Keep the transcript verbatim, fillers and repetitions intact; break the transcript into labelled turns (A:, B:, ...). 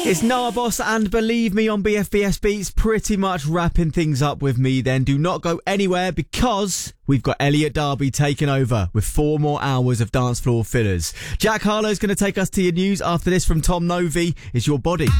A: It's Noah Boss and Believe Me on B F B S Beats, pretty much wrapping things up with me then. Do not go anywhere because we've got Elliot Darby taking over with four more hours of dance floor fillers. Jack Harlow's going to take us to your news after this from Tom Novi. Is Your Body.